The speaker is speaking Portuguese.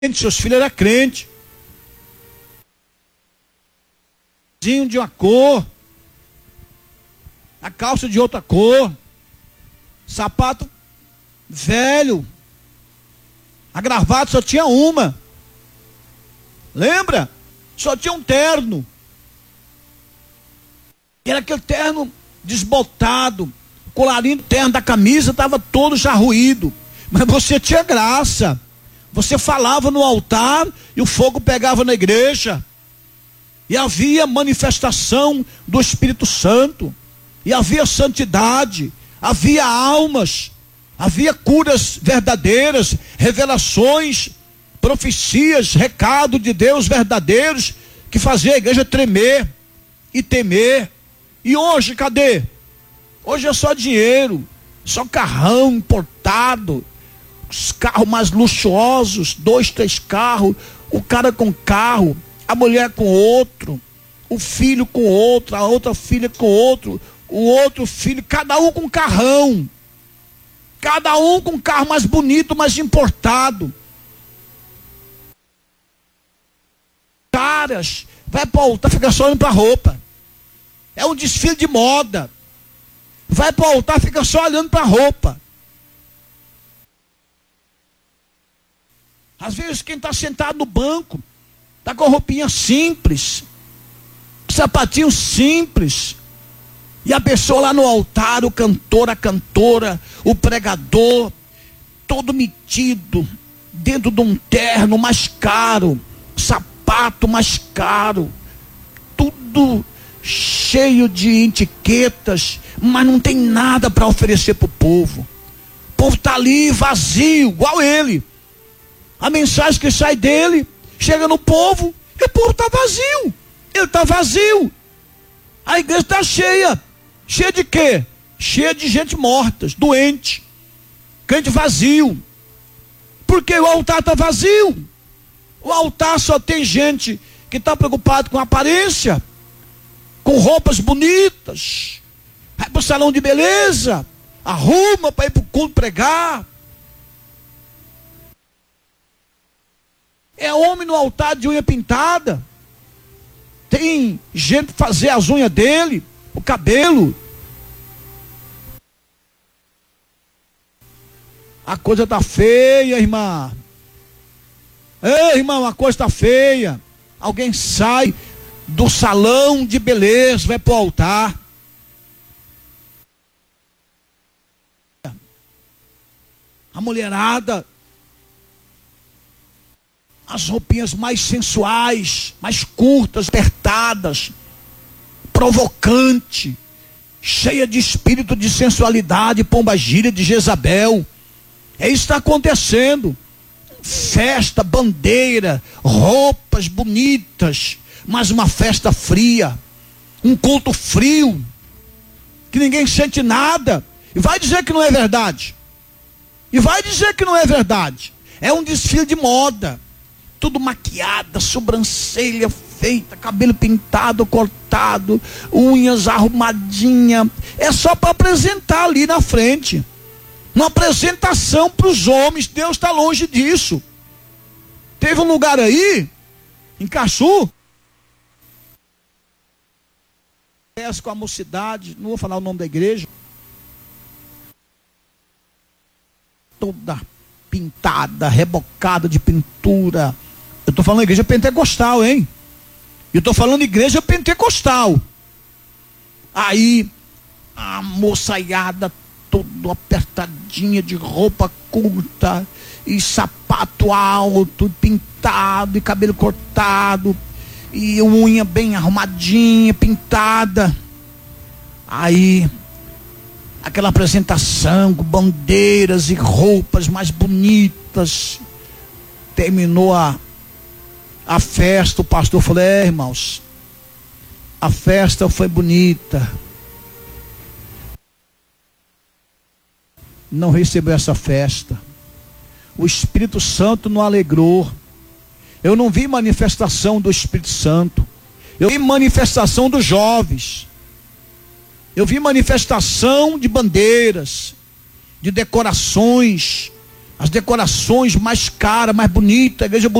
seus filhos eram crentes. De uma cor, a calça de outra cor, sapato velho, a gravata só tinha uma. Lembra? Só tinha um terno. Era aquele terno desbotado, o colarinho do terno da camisa estava todo já ruído. Mas você tinha graça. Você falava no altar e o fogo pegava na igreja. E havia manifestação do Espírito Santo. E havia santidade. Havia almas. Havia curas verdadeiras, revelações, profecias, recado de Deus verdadeiros, que fazia a igreja tremer e temer. E hoje, cadê? Hoje é só dinheiro, só carrão importado, os carros mais luxuosos, 2, 3 carros, o cara com carro, a mulher com outro, o filho com outro, a outra filha com outro, o outro filho, cada um com carrão, cada um com carro mais bonito, mais importado. Caras, vai para o altar, fica só olhando para a roupa. É um desfile de moda. Vai para o altar, fica só olhando para a roupa. Às vezes quem está sentado no banco está com roupinha simples, sapatinho simples, e a pessoa lá no altar, o cantor, a cantora, o pregador, todo metido, dentro de um terno mais caro, sapato mais caro, tudo cheio de etiquetas, mas não tem nada para oferecer para o povo. O povo está ali vazio, igual ele. A mensagem que sai dele chega no povo e o povo está vazio. Ele está vazio. A igreja está cheia. Cheia de quê? Cheia de gente morta, doente, crente vazio. Porque o altar está vazio. O altar só tem gente que está preocupado com a aparência, com roupas bonitas, vai para o salão de beleza, arruma para ir para o culto pregar. É homem no altar de unha pintada. Tem gente fazer as unhas dele, o cabelo. A coisa está feia, irmã. Ei, irmão, a coisa está feia. Alguém sai do salão de beleza, vai para o altar. A mulherada, as roupinhas mais sensuais, mais curtas, apertadas, provocante, cheia de espírito de sensualidade, pombagira de Jezabel. É isso que está acontecendo. Festa, bandeira, roupas bonitas, mas uma festa fria, um culto frio, que ninguém sente nada, e vai dizer que não é verdade. E vai dizer que não é verdade. É um desfile de moda, tudo maquiada, sobrancelha feita, cabelo pintado, cortado, unhas arrumadinha. É só para apresentar ali na frente. Uma apresentação para os homens. Deus está longe disso. Teve um lugar aí, em Caçu, com a mocidade, não vou falar o nome da igreja, toda pintada, rebocada de pintura. Eu estou falando igreja pentecostal, hein? Eu estou falando igreja pentecostal. Aí, a moçaiada toda apertadinha, de roupa curta, e sapato alto, pintado, e cabelo cortado, e unha bem arrumadinha, pintada. Aí, aquela apresentação com bandeiras e roupas mais bonitas. Terminou a festa, o pastor falou: irmãos, a festa foi bonita, não recebeu essa festa, o Espírito Santo não alegrou. Eu não vi manifestação do Espírito Santo, eu vi manifestação dos jovens, eu vi manifestação de bandeiras, de decorações, as decorações mais caras, mais bonitas, a igreja